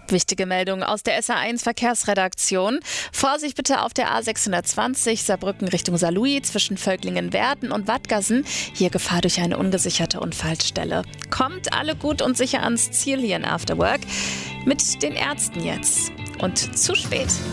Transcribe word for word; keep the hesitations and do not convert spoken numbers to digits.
Wichtige Meldung aus der S A eins Verkehrsredaktion. Vorsicht bitte auf der A sechshundertzwanzig Saarbrücken Richtung Saarlouis zwischen Völklingen-Werden und Wattgassen. Hier Gefahr durch eine ungesicherte Unfallstelle. Kommt alle gut und sicher ans Ziel hier in After Work. Mit den Ärzten jetzt. Und zu spät.